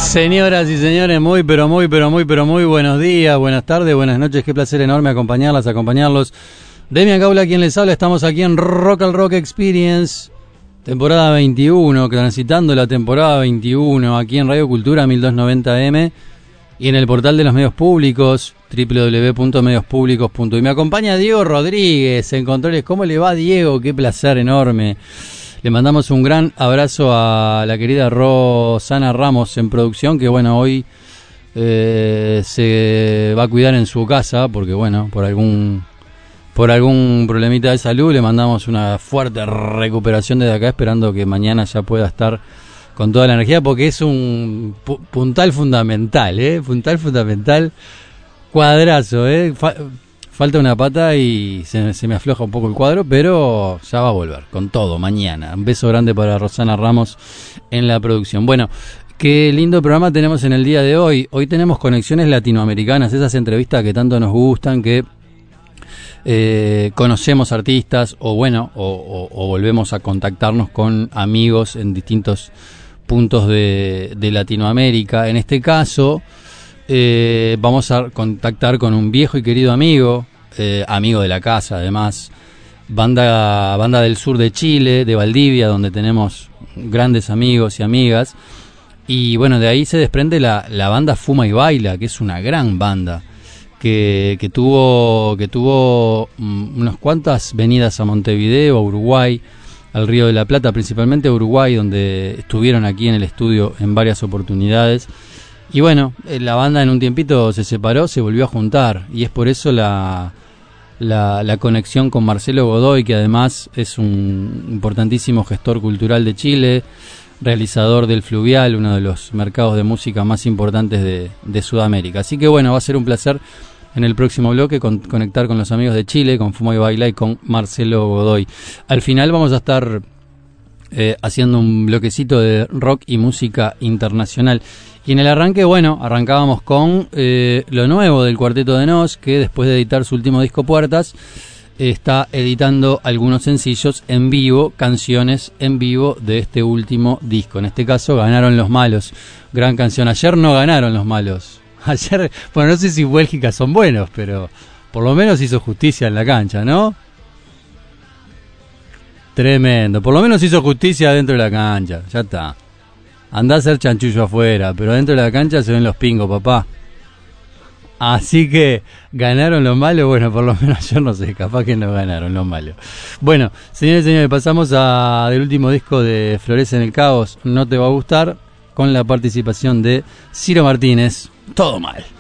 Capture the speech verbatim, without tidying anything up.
Señoras y señores, muy, pero muy, pero muy, pero muy buenos días, buenas tardes, buenas noches. Qué placer enorme acompañarlas, acompañarlos. Demian Gaula, quien les habla. Estamos aquí en Rock al Rock Experience, temporada veintiuno, transitando la temporada veintiuno, aquí en Radio Cultura mil doscientos noventa eme y en el portal de los medios públicos, doble u doble u doble u punto medios públicos punto uy. Me acompaña Diego Rodríguez en controles. ¿Cómo le va, Diego? Qué placer enorme. Le mandamos un gran abrazo a la querida Rosana Ramos en producción, que bueno, hoy eh, se va a cuidar en su casa, porque bueno, por algún por algún problemita de salud. Le mandamos una fuerte recuperación desde acá, esperando que mañana ya pueda estar con toda la energía, porque es un pu- puntal fundamental, ¿eh? Puntal fundamental, cuadrazo, ¿eh? Fa- Falta una pata y se, se me afloja un poco el cuadro, pero ya va a volver con todo mañana. Un beso grande para Rosana Ramos en la producción. Bueno, qué lindo programa tenemos en el día de hoy. Hoy tenemos conexiones latinoamericanas, esas entrevistas que tanto nos gustan, que eh, conocemos artistas o bueno, o, o, o volvemos a contactarnos con amigos en distintos puntos de, de Latinoamérica. En este caso, eh, vamos a contactar con un viejo y querido amigo, Eh, amigo de la casa, además, banda banda del sur de Chile, de Valdivia, donde tenemos grandes amigos y amigas. Y bueno, de ahí se desprende la, la banda Fuma y Baila, que es una gran banda que, que tuvo que tuvo um, unas cuantas venidas a Montevideo, a Uruguay, al Río de la Plata, principalmente a Uruguay, donde estuvieron aquí en el estudio en varias oportunidades. Y bueno, la banda en un tiempito se separó, se volvió a juntar, y es por eso la, la, la conexión con Marcelo Godoy, que además es un importantísimo gestor cultural de Chile, realizador del Fluvial, uno de los mercados de música más importantes de, de Sudamérica. Así que bueno, va a ser un placer en el próximo bloque con, conectar con los amigos de Chile, con Fuma y Baila y con Marcelo Godoy. Al final vamos a estar eh, haciendo un bloquecito de rock y música internacional. Y en el arranque, bueno, arrancábamos con eh, lo nuevo del Cuarteto de Nos, que después de editar su último disco Puertas, eh, está editando algunos sencillos en vivo, canciones en vivo de este último disco. En este caso, Ganaron los Malos, gran canción. Ayer no ganaron los malos. Ayer, bueno, no sé si Bélgica son buenos, pero por lo menos hizo justicia en la cancha, ¿no? Tremendo, por lo menos hizo justicia dentro de la cancha, ya está. Andá a hacer chanchullo afuera, pero dentro de la cancha se ven los pingos, papá. Así que, ¿ganaron los malos? Bueno, por lo menos yo no sé, capaz que no ganaron los malos. Bueno, señores y señores, pasamos a del último disco de Florece en el Caos, No te va a gustar, con la participación de Ciro Martínez, Todo mal.